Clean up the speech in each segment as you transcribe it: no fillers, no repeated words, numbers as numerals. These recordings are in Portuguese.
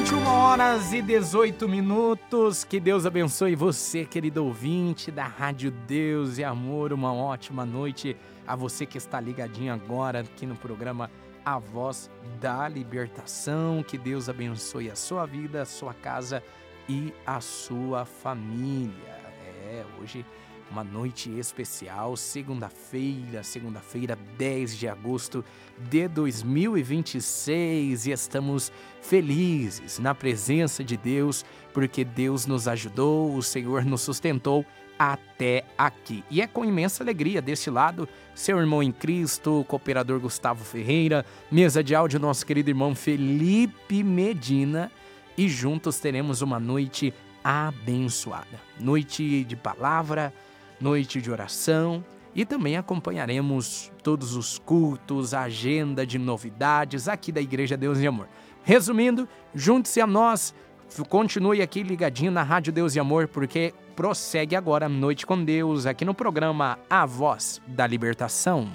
21h18. Que Deus abençoe você, querido ouvinte da Rádio Deus e Amor. Uma ótima noite a você que está ligadinho agora aqui no programa A Voz da Libertação. Que Deus abençoe a sua vida, a sua casa e a sua família. Hoje uma noite especial, segunda-feira, 10 de agosto de 2026, e estamos felizes na presença de Deus, porque Deus nos ajudou, o Senhor nos sustentou até aqui. E é com imensa alegria deste lado, seu irmão em Cristo, cooperador Gustavo Ferreira, mesa de áudio, nosso querido irmão Felipe Medina, e juntos teremos uma noite abençoada, noite de palavra, noite de oração, e também acompanharemos todos os cultos, a agenda de novidades aqui da Igreja Deus e Amor. Resumindo, junte-se a nós, continue aqui ligadinho na Rádio Deus e Amor, porque prossegue agora a Noite com Deus, aqui no programa A Voz da Libertação.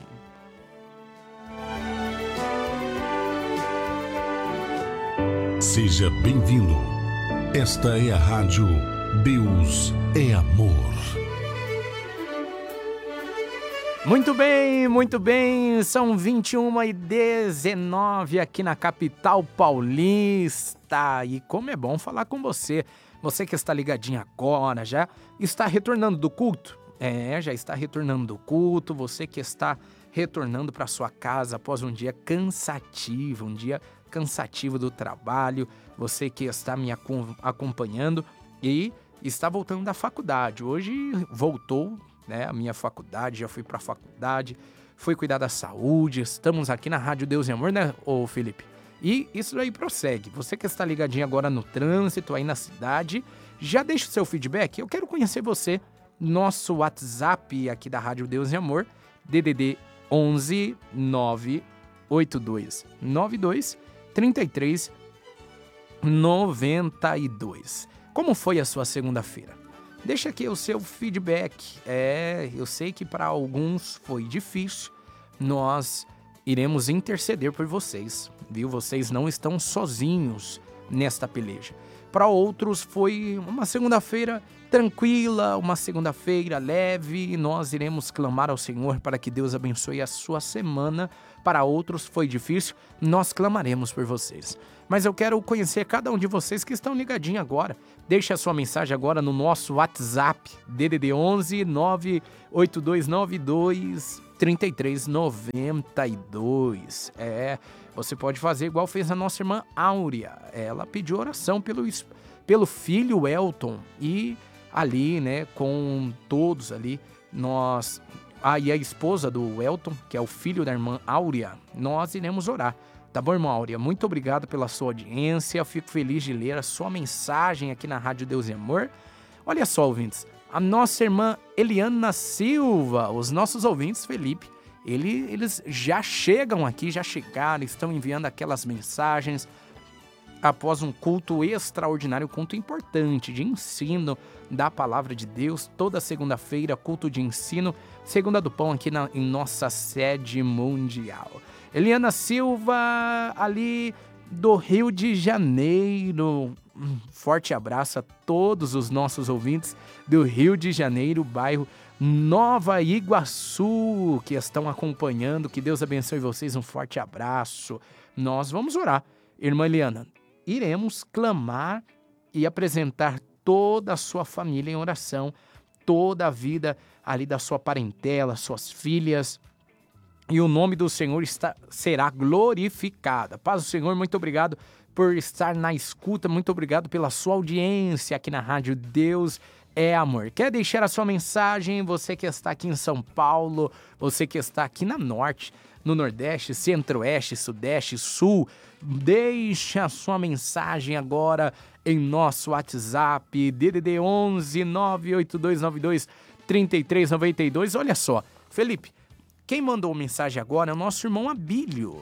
Seja bem-vindo. Esta é a Rádio Deus é Amor. Muito bem, são 21h19 aqui na capital paulista, e como é bom falar com você, você que está ligadinho agora, já está retornando do culto? Já está retornando do culto, você que está retornando para sua casa após um dia cansativo do trabalho, você que está me acompanhando e está voltando da faculdade, hoje voltou, a minha faculdade, já fui para a faculdade, fui cuidar da saúde, estamos aqui na Rádio Deus e Amor, né, ô Felipe? E isso aí prossegue. Você que está ligadinho agora no trânsito, aí na cidade, já deixa o seu feedback. Eu quero conhecer você. Nosso WhatsApp aqui da Rádio Deus e Amor, DDD 11 982 92 33 92. Como foi a sua segunda-feira? Deixa aqui o seu feedback. Eu sei que para alguns foi difícil. Nós iremos interceder por vocês, viu? Vocês não estão sozinhos nesta peleja. Para outros foi uma segunda-feira tranquila, uma segunda-feira leve. Nós iremos clamar ao Senhor para que Deus abençoe a sua semana. Para outros foi difícil, nós clamaremos por vocês. Mas eu quero conhecer cada um de vocês que estão ligadinhos agora. Deixe a sua mensagem agora no nosso WhatsApp, DDD 11 98292 3392. Você pode fazer igual fez a nossa irmã Áurea. Ela pediu oração pelo filho Elton. E ali, com todos ali, nós... e a esposa do Elton, que é o filho da irmã Áurea, nós iremos orar. Tá bom, irmã Áurea? Muito obrigado pela sua audiência. Eu fico feliz de ler a sua mensagem aqui na Rádio Deus e Amor. Olha só, ouvintes, a nossa irmã Eliana Silva, os nossos ouvintes, Felipe, eles já chegam aqui, já chegaram, estão enviando aquelas mensagens após um culto extraordinário, culto importante de ensino da Palavra de Deus, toda segunda-feira, culto de ensino, Segunda do Pão aqui em nossa sede mundial. Eliana Silva, ali do Rio de Janeiro, forte abraço a todos os nossos ouvintes do Rio de Janeiro, bairro Nova Iguaçu, que estão acompanhando, que Deus abençoe vocês, um forte abraço. Nós vamos orar, irmã Eliana, iremos clamar e apresentar toda a sua família em oração, toda a vida ali da sua parentela, suas filhas, e o nome do Senhor será glorificado. Paz do Senhor, muito obrigado por estar na escuta, muito obrigado pela sua audiência aqui na Rádio Deus é Amor. Quer deixar a sua mensagem? Você que está aqui em São Paulo, você que está aqui na Norte, no Nordeste, Centro-Oeste, Sudeste, Sul, deixe a sua mensagem agora em nosso WhatsApp, DDD 11 98292 3392. Olha só, Felipe, quem mandou mensagem agora é o nosso irmão Abílio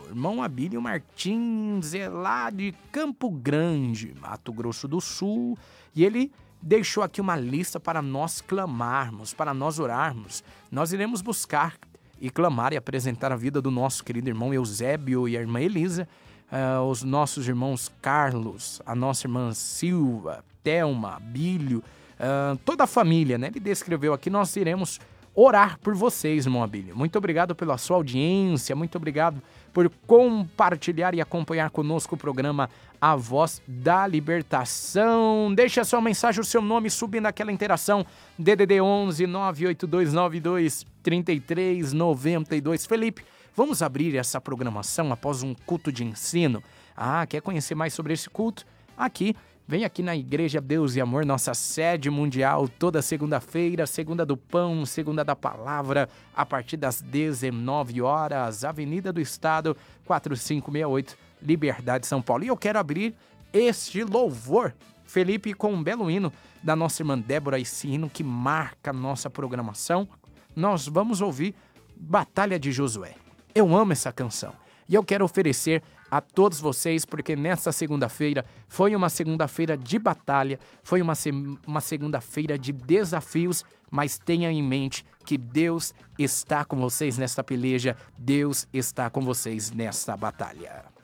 Martins, é lá de Campo Grande, Mato Grosso do Sul, e ele deixou aqui uma lista para nós clamarmos, para nós orarmos. Nós iremos buscar e clamar e apresentar a vida do nosso querido irmão Eusébio e a irmã Elisa, os nossos irmãos Carlos, a nossa irmã Silva, Thelma, Bílio, toda a família, né? Ele descreveu aqui, nós iremos orar por vocês, irmão Abílio. Muito obrigado pela sua audiência, muito obrigado por compartilhar e acompanhar conosco o programa A Voz da Libertação. Deixe a sua mensagem, o seu nome subindo naquela interação, DDD 11 98292 3392. Felipe, vamos abrir essa programação após um culto de ensino. Quer conhecer mais sobre esse culto? Vem aqui na Igreja Deus e Amor, nossa sede mundial, toda segunda-feira, segunda do pão, segunda da palavra, a partir das 19 horas, Avenida do Estado, 4568, Liberdade, São Paulo. E eu quero abrir este louvor, Felipe, com um belo hino da nossa irmã Débora, esse hino que marca a nossa programação. Nós vamos ouvir Batalha de Josué. Eu amo essa canção e eu quero oferecer a todos vocês, porque nessa segunda-feira foi uma segunda-feira de batalha, foi uma segunda-feira de desafios, mas tenha em mente que Deus está com vocês nesta peleja, Deus está com vocês nesta batalha.